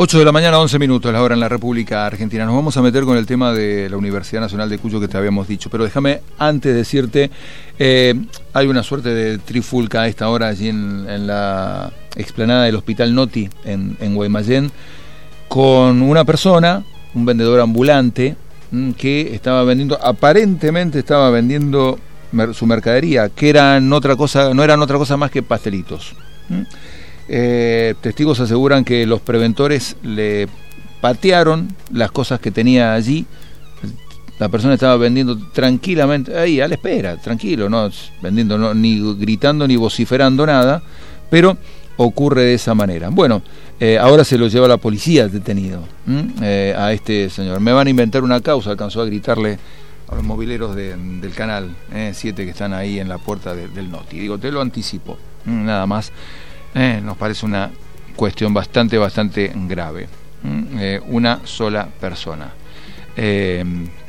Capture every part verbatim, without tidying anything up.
ocho de la mañana, once minutos, la hora en la República Argentina. Nos vamos a meter con el tema de la Universidad Nacional de Cuyo que te habíamos dicho, pero déjame antes decirte, eh, hay una suerte de trifulca a esta hora allí en, en la explanada del Hospital Noti, en, en Guaymallén, con una persona, un vendedor ambulante, mmm, que estaba vendiendo, aparentemente estaba vendiendo mer- su mercadería, que eran otra cosa, no eran otra cosa más que pastelitos. ¿Mm? Eh, testigos aseguran que los preventores le patearon las cosas que tenía allí. La persona estaba vendiendo tranquilamente, ahí a la espera, tranquilo, no vendiendo, no, ni gritando ni vociferando nada, pero ocurre de esa manera. Bueno, eh, ahora se lo lleva la policía detenido eh, a este señor. Me van a inventar una causa, alcanzó a gritarle a los mobileros de, del canal siete eh, que están ahí en la puerta de, del Noti. Digo, te lo anticipo, nada más. Eh, nos parece una cuestión bastante, bastante grave. Eh, una sola persona. Eh,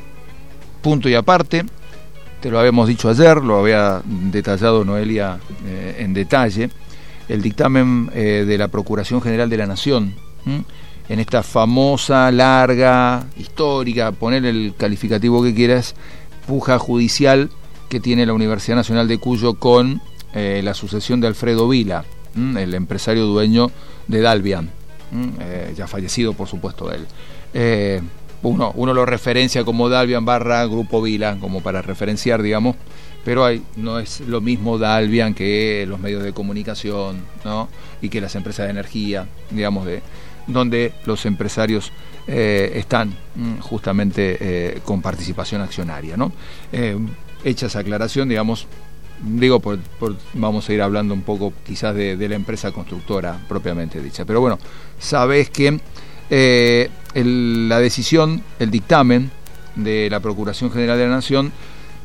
punto y aparte, te lo habíamos dicho ayer, lo había detallado Noelia eh, en detalle, el dictamen eh, de la Procuración General de la Nación, ¿m? en esta famosa, larga, histórica, poner el calificativo que quieras, puja judicial que tiene la Universidad Nacional de Cuyo con eh, la sucesión de Alfredo Vila, el empresario dueño de Dalvian, eh, ya fallecido por supuesto él. Eh, uno, uno lo referencia como Dalvian barra Grupo Vila, como para referenciar, digamos, pero hay, no es lo mismo Dalvian que los medios de comunicación, ¿no? Y que las empresas de energía, digamos, de donde los empresarios eh, están justamente eh, con participación accionaria, ¿no? Eh, hecha esa aclaración, digamos, digo, por, por, vamos a ir hablando un poco quizás de, de la empresa constructora propiamente dicha. Pero bueno, sabés que eh, el, la decisión, el dictamen de la Procuración General de la Nación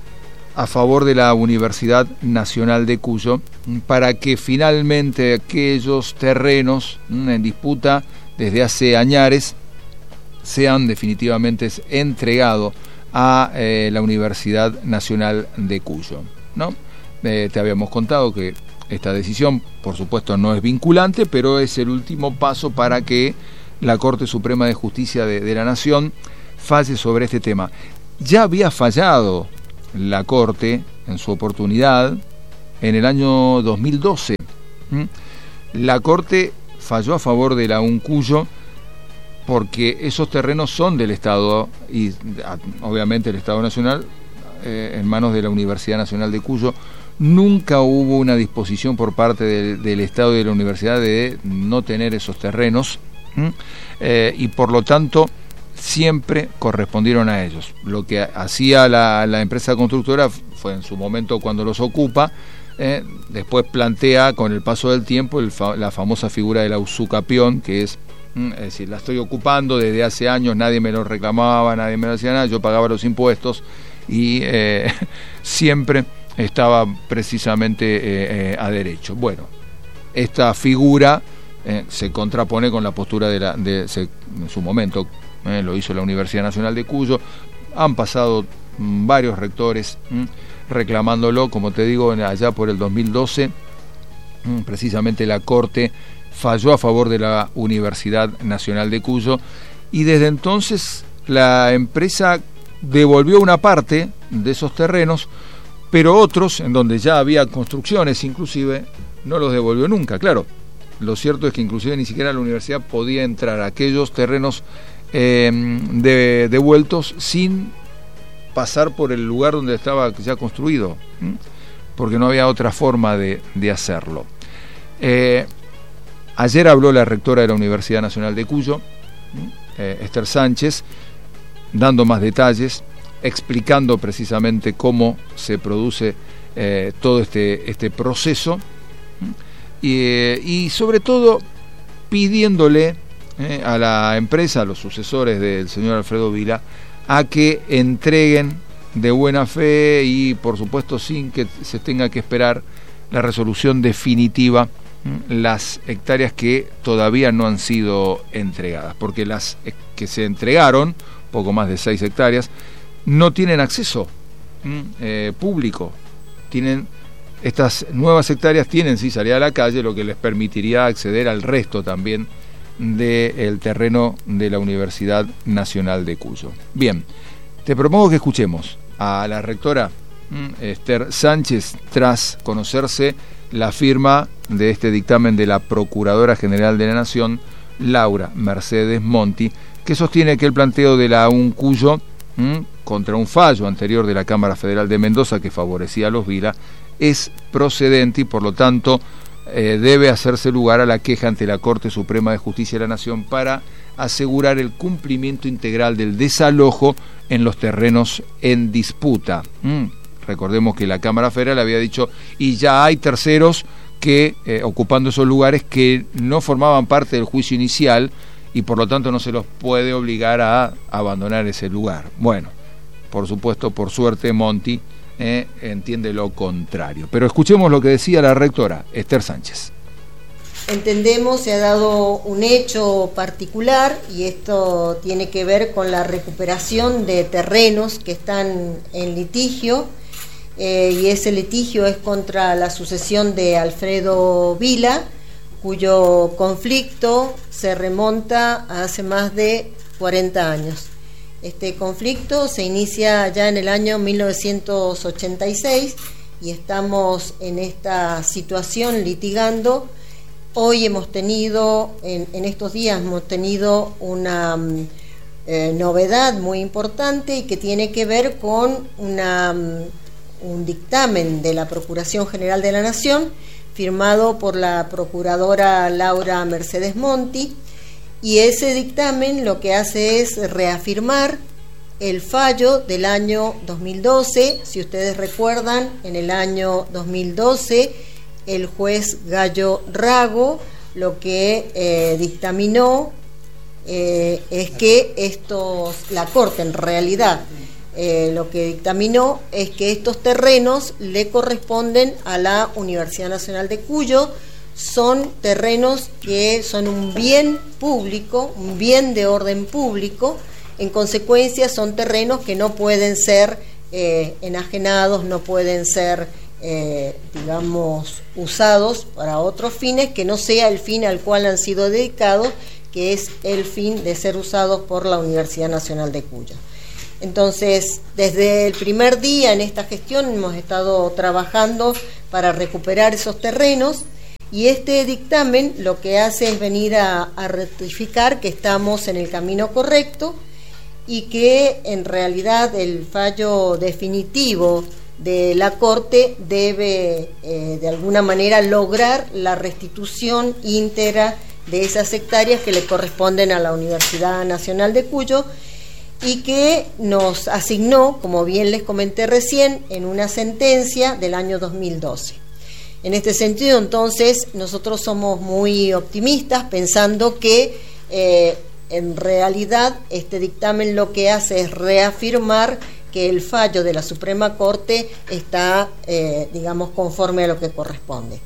a favor de la Universidad Nacional de Cuyo, para que finalmente aquellos terrenos en disputa desde hace añares sean definitivamente entregados a eh, la Universidad Nacional de Cuyo, ¿no? Eh, te habíamos contado que esta decisión, por supuesto, no es vinculante, pero es el último paso para que la Corte Suprema de Justicia de, de la Nación falle sobre este tema. Ya había fallado la Corte en su oportunidad en el año dos mil doce. ¿Mm? La Corte falló a favor de la UNCuyo porque esos terrenos son del Estado y obviamente el Estado Nacional eh, en manos de la Universidad Nacional de Cuyo. Nunca hubo una disposición por parte del, del Estado y de la Universidad de no tener esos terrenos eh, y por lo tanto siempre correspondieron a ellos. Lo que hacía la, la empresa constructora fue en su momento cuando los ocupa, eh, después plantea con el paso del tiempo el fa, la famosa figura de la usucapión, que es, es decir, la estoy ocupando desde hace años, nadie me lo reclamaba, nadie me lo hacía nada, yo pagaba los impuestos y eh, siempre estaba precisamente eh, eh, a derecho. Bueno, esta figura eh, se contrapone con la postura de la de se, en su momento eh, lo hizo la Universidad Nacional de Cuyo. Han pasado mm, varios rectores mm, reclamándolo, como te digo, allá por el dos mil doce mm, precisamente la Corte falló a favor de la Universidad Nacional de Cuyo y desde entonces la empresa devolvió una parte de esos terrenos, pero otros, en donde ya había construcciones inclusive, no los devolvió nunca. Claro, lo cierto es que inclusive ni siquiera la universidad podía entrar a aquellos terrenos eh, de, devueltos sin pasar por el lugar donde estaba ya construido, ¿m? porque no había otra forma de, de hacerlo. Eh, ayer habló la rectora de la Universidad Nacional de Cuyo, eh, Esther Sánchez, dando más detalles, explicando precisamente cómo se produce eh, todo este, este proceso y, eh, y sobre todo pidiéndole eh, a la empresa, a los sucesores del señor Alfredo Vila, a que entreguen de buena fe y por supuesto sin que se tenga que esperar la resolución definitiva las hectáreas que todavía no han sido entregadas, porque las que se entregaron, poco más de seis hectáreas, no tienen acceso eh, público. Tienen estas nuevas hectáreas, tienen sí salida a la calle, lo que les permitiría acceder al resto también del terreno de la Universidad Nacional de Cuyo. Bien, te propongo que escuchemos a la rectora Esther Sánchez tras conocerse la firma de este dictamen de la Procuradora General de la Nación, Laura Mercedes Monti, que sostiene que el planteo de la UNCuyo ¿m? contra un fallo anterior de la Cámara Federal de Mendoza que favorecía a los Vila es procedente y por lo tanto eh, debe hacerse lugar a la queja ante la Corte Suprema de Justicia de la Nación para asegurar el cumplimiento integral del desalojo en los terrenos en disputa. ¿Mm? Recordemos que la Cámara Federal había dicho, y ya hay terceros que eh, ocupando esos lugares que no formaban parte del juicio inicial y por lo tanto no se los puede obligar a abandonar ese lugar. Bueno, por supuesto, por suerte, Monti eh, entiende lo contrario. Pero escuchemos lo que decía la rectora, Esther Sánchez. Entendemos, se ha dado un hecho particular y esto tiene que ver con la recuperación de terrenos que están en litigio. Eh, y ese litigio es contra la sucesión de Alfredo Vila, cuyo conflicto se remonta a hace más de cuarenta años. Este conflicto se inicia ya en el año mil novecientos ochenta y seis y estamos en esta situación litigando. Hoy hemos tenido, en, en estos días hemos tenido una eh, novedad muy importante y que tiene que ver con una... un dictamen de la Procuración General de la Nación firmado por la Procuradora Laura Mercedes Monti, y ese dictamen lo que hace es reafirmar el fallo del año dos mil doce. Si ustedes recuerdan, en el año dos mil doce el juez Gallo Rago lo que eh, dictaminó eh, es que estos, la Corte en realidad Eh, lo que dictaminó es que estos terrenos le corresponden a la Universidad Nacional de Cuyo, son terrenos que son un bien público, un bien de orden público, en consecuencia son terrenos que no pueden ser eh, enajenados, no pueden ser, eh, digamos, usados para otros fines que no sea el fin al cual han sido dedicados, que es el fin de ser usados por la Universidad Nacional de Cuyo. Entonces, desde el primer día en esta gestión hemos estado trabajando para recuperar esos terrenos y este dictamen lo que hace es venir a, a ratificar que estamos en el camino correcto y que en realidad el fallo definitivo de la Corte debe eh, de alguna manera lograr la restitución íntegra de esas hectáreas que le corresponden a la Universidad Nacional de Cuyo y que nos asignó, como bien les comenté recién, en una sentencia del año dos mil doce. En este sentido, entonces, nosotros somos muy optimistas, pensando que eh, en realidad este dictamen lo que hace es reafirmar que el fallo de la Suprema Corte está, eh, digamos, conforme a lo que corresponde.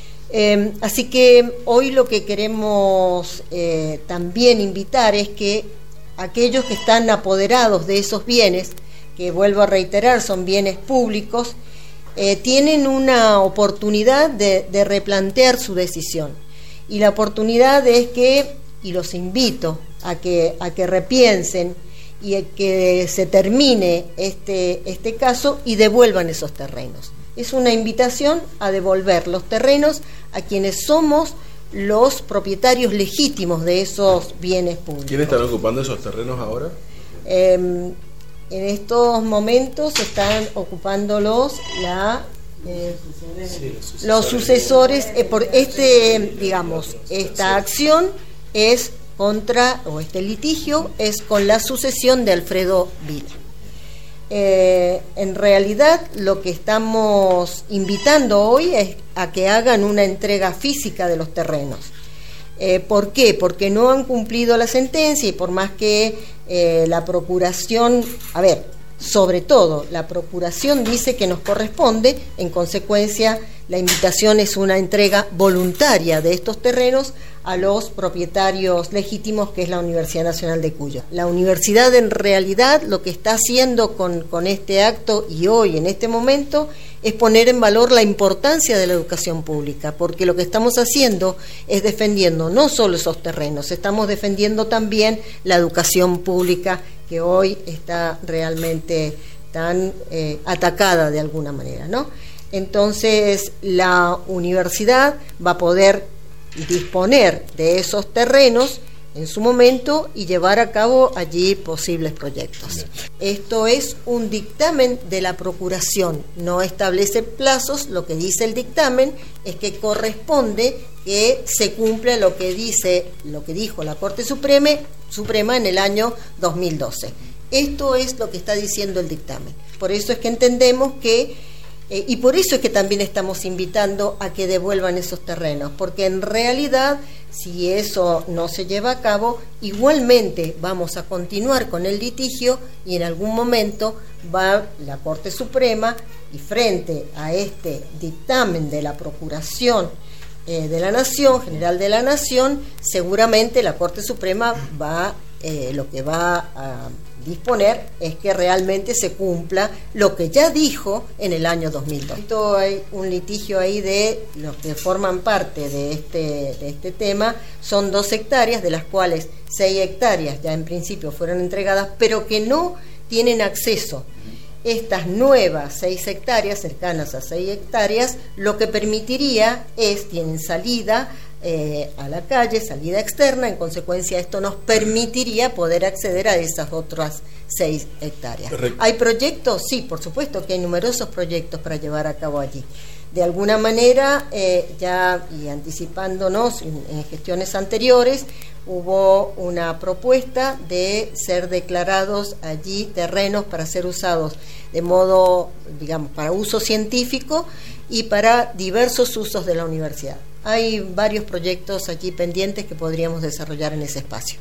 Eh, así que hoy lo que queremos eh, también invitar es que aquellos que están apoderados de esos bienes, que vuelvo a reiterar son bienes públicos, eh, tienen una oportunidad de, de replantear su decisión. Y la oportunidad es que, y los invito a que, a que repiensen y a que se termine este, este caso y devuelvan esos terrenos. Es una invitación a devolver los terrenos a quienes somos los propietarios legítimos de esos bienes públicos. ¿Quiénes están ocupando esos terrenos ahora? Eh, en estos momentos están ocupándolos la, eh, sí, los sucesores, los sucesores eh, por este, digamos, esta acción es contra, o este litigio es con la sucesión de Alfredo Vila. Eh, en realidad lo que estamos invitando hoy es a que hagan una entrega física de los terrenos. Eh, ¿Por qué? Porque no han cumplido la sentencia y por más que eh, la Procuración, a ver, sobre todo la Procuración dice que nos corresponde, en consecuencia La invitación es una entrega voluntaria de estos terrenos a los propietarios legítimos, que es la Universidad Nacional de Cuyo. La universidad en realidad lo que está haciendo con, con este acto y hoy en este momento es poner en valor la importancia de la educación pública, porque lo que estamos haciendo es defendiendo no solo esos terrenos, estamos defendiendo también la educación pública que hoy está realmente tan eh, atacada de alguna manera, ¿no? Entonces la universidad va a poder disponer de esos terrenos en su momento y llevar a cabo allí posibles proyectos. Bien. Esto es un dictamen de la Procuración, no establece plazos. Lo que dice el dictamen es que corresponde que se cumpla lo que dice, lo que dijo la Corte Suprema, Suprema en el año dos mil doce. Esto es lo que está diciendo el dictamen. Por eso es que entendemos que Eh, y por eso es que también estamos invitando a que devuelvan esos terrenos, porque en realidad, si eso no se lleva a cabo, igualmente vamos a continuar con el litigio y en algún momento va la Corte Suprema y frente a este dictamen de la Procuración eh, de la Nación, General de la Nación, seguramente la Corte Suprema va, eh, lo que va a disponer es que realmente se cumpla lo que ya dijo en el año dos mil dos. Esto hay un litigio ahí de los que forman parte de este, de este tema, son dos hectáreas, de las cuales seis hectáreas ya en principio fueron entregadas, pero que no tienen acceso. Estas nuevas seis hectáreas, cercanas a seis hectáreas, lo que permitiría es, tienen salida eh, a la calle, salida externa, en consecuencia esto nos permitiría poder acceder a esas otras seis hectáreas. Correcto. ¿Hay proyectos? Sí, por supuesto que hay numerosos proyectos para llevar a cabo allí. De alguna manera, eh, ya y anticipándonos en, en gestiones anteriores, hubo una propuesta de ser declarados allí terrenos para ser usados de modo, digamos, para uso científico y para diversos usos de la universidad. Hay varios proyectos allí pendientes que podríamos desarrollar en ese espacio.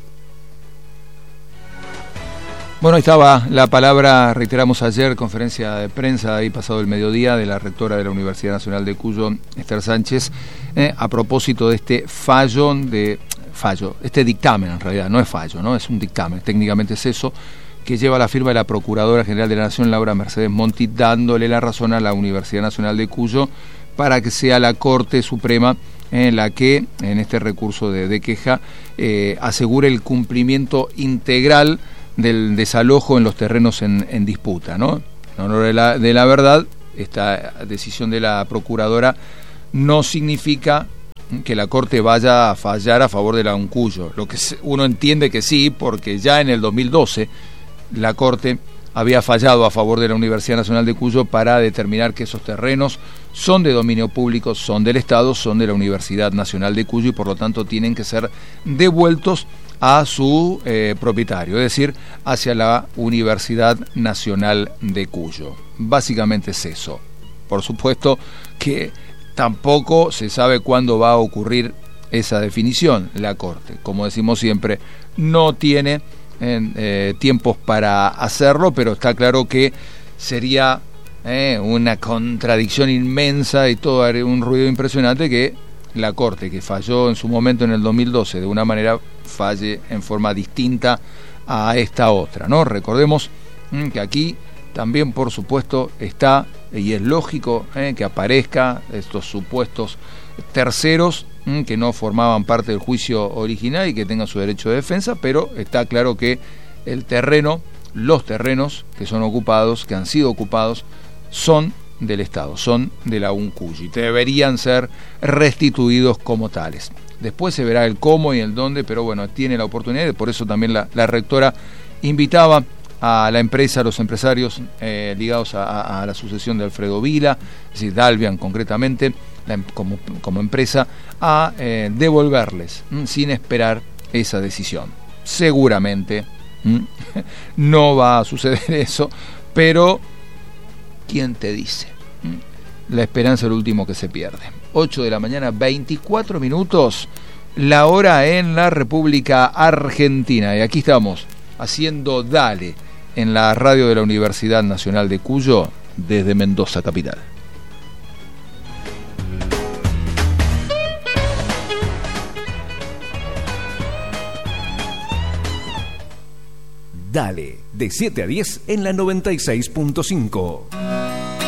Bueno, ahí estaba la palabra, reiteramos ayer, conferencia de prensa ahí pasado el mediodía de la rectora de la Universidad Nacional de Cuyo, Esther Sánchez, eh, a propósito de este fallo, de fallo, este dictamen en realidad, no es fallo, no es un dictamen, técnicamente es eso, que lleva la firma de la Procuradora General de la Nación, Laura Mercedes Monti, dándole la razón a la Universidad Nacional de Cuyo para que sea la Corte Suprema en la que, en este recurso de, de queja, eh, asegure el cumplimiento integral del desalojo en los terrenos en, en disputa, ¿no? En honor de la, de la verdad, esta decisión de la Procuradora no significa que la Corte vaya a fallar a favor de la UNCUYO, lo que uno entiende que sí, porque ya en el dos mil doce la Corte había fallado a favor de la Universidad Nacional de Cuyo para determinar que esos terrenos son de dominio público, son del Estado, son de la Universidad Nacional de Cuyo y por lo tanto tienen que ser devueltos a su eh, propietario, es decir, hacia la Universidad Nacional de Cuyo. Básicamente es eso. Por supuesto que tampoco se sabe cuándo va a ocurrir esa definición. La Corte, como decimos siempre, no tiene en, eh, tiempos para hacerlo, pero está claro que sería eh, una contradicción inmensa y todo un ruido impresionante que la Corte, que falló en su momento en el dos mil doce, de una manera falle en forma distinta a esta otra, ¿no? Recordemos mm, que aquí también, por supuesto, está, y es lógico eh, que aparezca estos supuestos terceros mm, que no formaban parte del juicio original y que tengan su derecho de defensa, pero está claro que el terreno, los terrenos que son ocupados, que han sido ocupados, son del Estado, son de la UNCUYO y deberían ser restituidos como tales. Después se verá el cómo y el dónde, pero bueno, tiene la oportunidad y por eso también la, la rectora invitaba a la empresa, a los empresarios eh, ligados a, a, a la sucesión de Alfredo Vila, es decir, Dalvian concretamente, la, como, como empresa, a eh, devolverles ¿m? sin esperar esa decisión. Seguramente ¿m? no va a suceder eso, pero ¿quién te dice? La esperanza es lo último que se pierde. ocho de la mañana, veinticuatro minutos, la hora en la República Argentina. Y aquí estamos haciendo Dale en la radio de la Universidad Nacional de Cuyo desde Mendoza capital. Dale, de siete a diez en la noventa y seis punto cinco.